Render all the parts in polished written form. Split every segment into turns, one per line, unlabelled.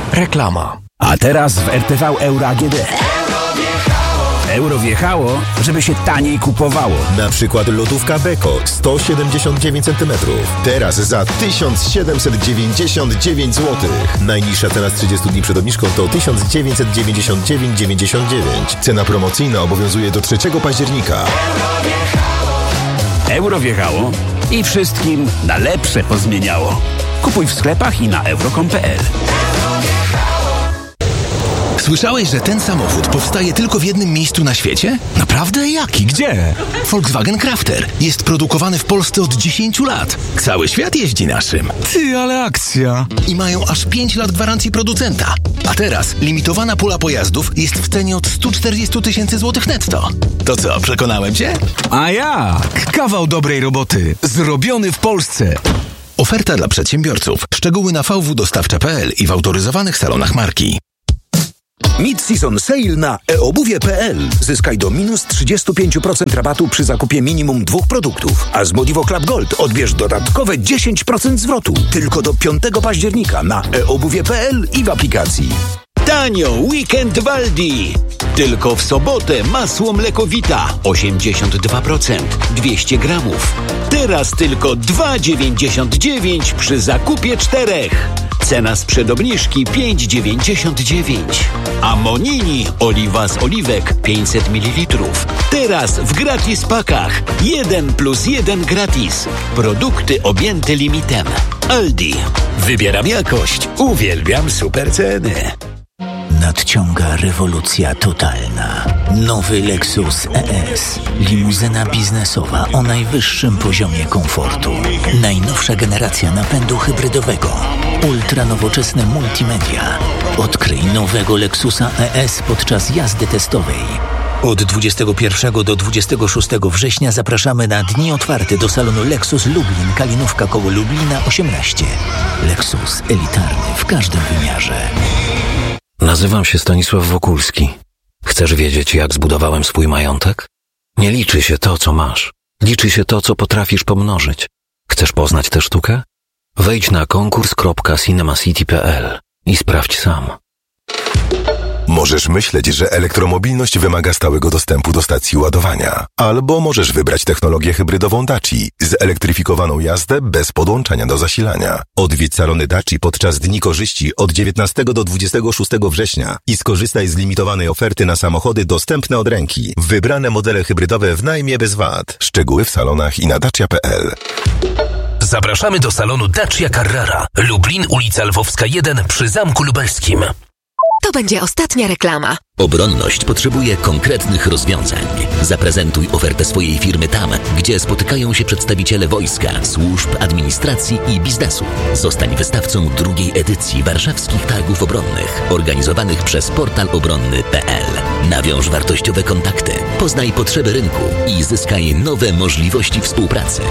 Reklama.
A teraz w RTV Euro AGD. Euro wjechało, żeby się taniej kupowało.
Na przykład lodówka Beko 179 cm. Teraz za 1799 zł. Najniższa cena z 30 dni przed obniżką to 1999,99. Cena promocyjna obowiązuje do 3 października.
Euro wjechało i wszystkim na lepsze pozmieniało. Kupuj w sklepach i na euro.com.pl.
Słyszałeś, że ten samochód powstaje tylko w jednym miejscu na świecie? Naprawdę? Jaki? Gdzie? Volkswagen Crafter. Jest produkowany w Polsce od 10 lat. Cały świat jeździ naszym. Ty, ale akcja! I mają aż 5 lat gwarancji producenta. A teraz limitowana pula pojazdów jest w cenie od 140 000 złotych netto. To co, przekonałem cię? A jak? Kawał dobrej roboty. Zrobiony w Polsce. Oferta dla przedsiębiorców. Szczegóły na vwdostawcze.pl i w autoryzowanych salonach marki.
Mid-season sale na eobuwie.pl. Zyskaj do minus 35% rabatu przy zakupie minimum 2 produktów. A z Modivo Club Gold odbierz dodatkowe 10% zwrotu. Tylko do 5 października na eobuwie.pl i w aplikacji.
Tanio Weekend w Aldi. Tylko w sobotę masło mlekowita 82%, 200 gramów. Teraz tylko 2,99 przy zakupie 4. Cena sprzed obniżki 5,99. A Monini oliwa z oliwek 500 ml. Teraz w gratis pakach 1+1 gratis. Produkty objęte limitem. Aldi. Wybieram jakość. Uwielbiam super ceny.
Nadciąga rewolucja totalna. Nowy Lexus ES. Limuzyna biznesowa o najwyższym poziomie komfortu. Najnowsza generacja napędu hybrydowego. Ultranowoczesne multimedia. Odkryj nowego Lexusa ES podczas jazdy testowej. Od 21 do 26 września zapraszamy na dni otwarte do salonu Lexus Lublin, Kalinówka koło Lublina 18. Lexus elitarny w każdym wymiarze.
Nazywam się Stanisław Wokulski. Chcesz wiedzieć, jak zbudowałem swój majątek? Nie liczy się to, co masz. Liczy się to, co potrafisz pomnożyć. Chcesz poznać tę sztukę? Wejdź na konkurs.cinemacity.pl i sprawdź sam.
Możesz myśleć, że elektromobilność wymaga stałego dostępu do stacji ładowania. Albo możesz wybrać technologię hybrydową Daci, zelektryfikowaną jazdę bez podłączania do zasilania. Odwiedź salony Daci podczas Dni Korzyści od 19 do 26 września i skorzystaj z limitowanej oferty na samochody dostępne od ręki. Wybrane modele hybrydowe w najmie bez VAT. Szczegóły w salonach i na dacia.pl.
Zapraszamy do salonu Dacia Carrara. Lublin, ulica Lwowska 1 przy Zamku Lubelskim.
To będzie ostatnia reklama.
Obronność potrzebuje konkretnych rozwiązań. Zaprezentuj ofertę swojej firmy tam, gdzie spotykają się przedstawiciele wojska, służb, administracji i biznesu. Zostań wystawcą drugiej edycji warszawskich targów obronnych, organizowanych przez portal obronny.pl. Nawiąż wartościowe kontakty, poznaj potrzeby rynku i zyskaj nowe możliwości współpracy.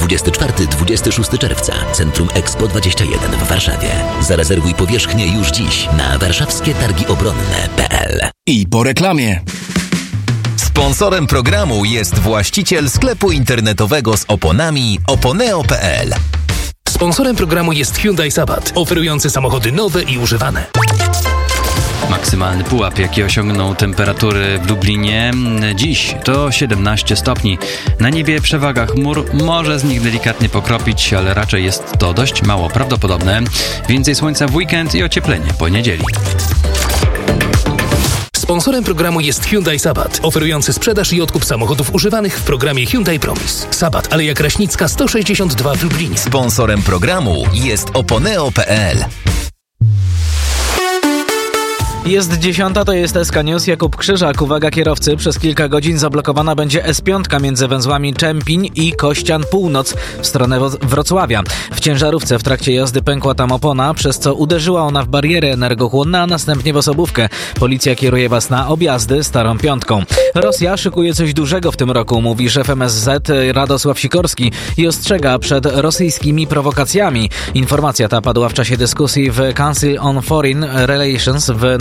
24-26 czerwca, Centrum Expo 21 w Warszawie. Zarezerwuj powierzchnię już dziś na warszawskietargiobronne.pl.
I po reklamie.
Sponsorem programu jest właściciel sklepu internetowego z oponami oponeo.pl.
Sponsorem programu jest Hyundai Sabat, oferujący samochody nowe i używane.
Maksymalny pułap, jaki osiągną temperatury w Lublinie dziś, to 17 stopni. Na niebie przewaga chmur, może z nich delikatnie pokropić, ale raczej jest to dość mało prawdopodobne. Więcej słońca w weekend i ocieplenie po niedzieli.
Sponsorem programu jest Hyundai Sabat, oferujący sprzedaż i odkup samochodów używanych w programie Hyundai Promise. Sabat, Aleja Kraśnicka 162 w Lublinie.
Sponsorem programu jest oponeo.pl.
Jest 10, to jest SK News. Jakub Krzyżak. Uwaga kierowcy, przez kilka godzin zablokowana będzie S5 między węzłami Czempiń i Kościan Północ w stronę Wrocławia. W ciężarówce w trakcie jazdy pękła tam opona, przez co uderzyła ona w bariery energochłonne, a następnie w osobówkę. Policja kieruje was na objazdy Starą Piątką. Rosja szykuje coś dużego w tym roku, mówi szef MSZ Radosław Sikorski i ostrzega przed rosyjskimi prowokacjami. Informacja ta padła w czasie dyskusji w Council on Foreign Relations w Nowym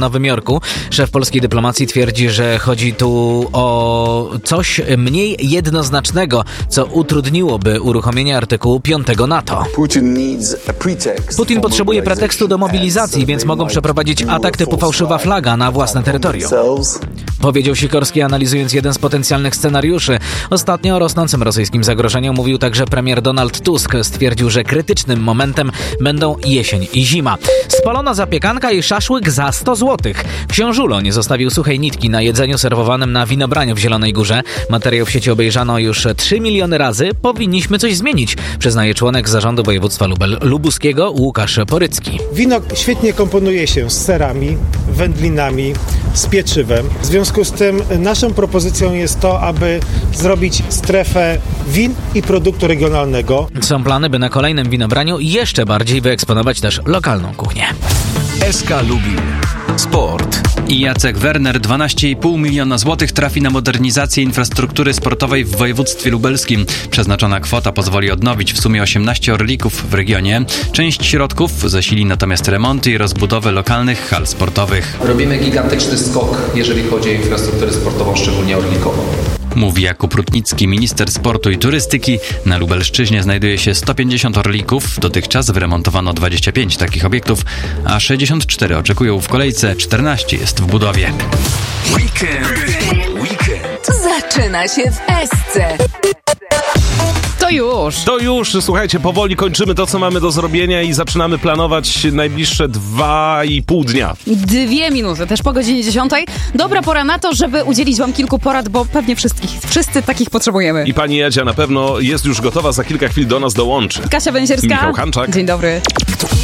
Nowym Jorku. Szef polskiej dyplomacji twierdzi, że chodzi tu o coś mniej jednoznacznego, co utrudniłoby uruchomienie artykułu 5 NATO. Putin potrzebuje pretekstu do mobilizacji, więc mogą przeprowadzić atak typu fałszywa flaga na własne terytorium. Powiedział Sikorski, analizując jeden z potencjalnych scenariuszy. Ostatnio o rosnącym rosyjskim zagrożeniu mówił także premier Donald Tusk. Stwierdził, że krytycznym momentem będą jesień i zima. Spalona zapiekanka i szaszłyk za 100 zł. Książulo nie zostawił suchej nitki na jedzeniu serwowanym na winobraniu w Zielonej Górze. Materiał w sieci obejrzano już 3 miliony razy. Powinniśmy coś zmienić, przyznaje członek zarządu województwa lubuskiego Łukasz Porycki.
Wino świetnie komponuje się z serami, wędlinami, z pieczywem. W związku z tym naszą propozycją jest to, aby zrobić strefę win i produktu regionalnego.
Są plany, by na kolejnym winobraniu jeszcze bardziej wyeksponować też lokalną kuchnię.
SK Lubin. Sport.
I Jacek Werner 12,5 miliona złotych trafi na modernizację infrastruktury sportowej w województwie lubelskim. Przeznaczona kwota pozwoli odnowić w sumie 18 orlików w regionie. Część środków zasili natomiast remonty i rozbudowę lokalnych hal sportowych.
Robimy gigantyczny skok, jeżeli chodzi o infrastrukturę sportową, szczególnie orlikową.
Mówi Jakub Rutnicki, minister sportu i turystyki. Na Lubelszczyźnie znajduje się 150 orlików. Dotychczas wyremontowano 25 takich obiektów, a 64 oczekują w kolejce, 14 jest w budowie.
Weekend. Zaczyna się w Esce.
To już, słuchajcie, powoli kończymy to, co mamy do zrobienia i zaczynamy planować najbliższe 2,5 dnia.
2 minuty, też po godzinie 10. Dobra pora na to, żeby udzielić wam kilku porad, bo pewnie wszyscy takich potrzebujemy.
I pani Jadzia na pewno jest już gotowa, za kilka chwil do nas dołączy.
Kasia Węsierska.
Michał Hanczak.
Dzień dobry.